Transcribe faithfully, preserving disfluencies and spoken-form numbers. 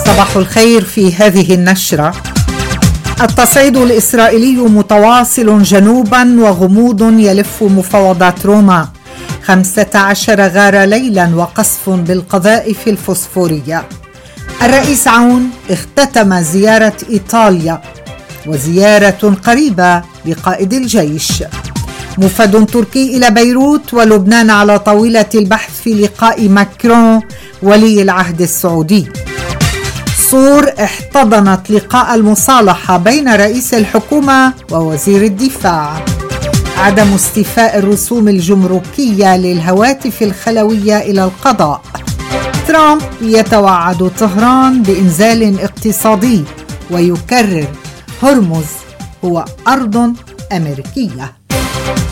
صباح الخير. في هذه النشرة: التصعيد الإسرائيلي متواصل جنوبا وغموض يلف مفاوضات روما. خمسة عشر غارة ليلا وقصف بالقذائف الفوسفورية. الرئيس عون اختتم زيارة إيطاليا، وزيارة قريبة لقائد الجيش. مفد تركي إلى بيروت ولبنان على طاولة البحث في لقاء ماكرون ولي العهد السعودي. صور احتضنت لقاء المصالحة بين رئيس الحكومة ووزير الدفاع. عدم استيفاء الرسوم الجمركية للهواتف الخلوية إلى القضاء. ترامب يتوعد طهران بإنزال اقتصادي ويكرر هرمز هو أرض أمريكية.